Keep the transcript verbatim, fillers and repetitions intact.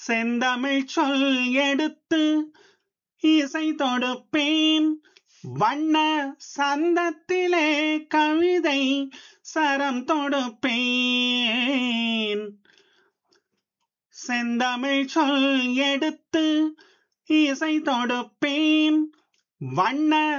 செந்தமிழ் சொல் எடுத்து இசை தொடுப்பேன். வண்ண சந்தத்திலே கவிதை சரம் தொடுப்பேன். செந்தமிழ் சொல் எடுத்து இசை தொடுப்பேன். வண்ண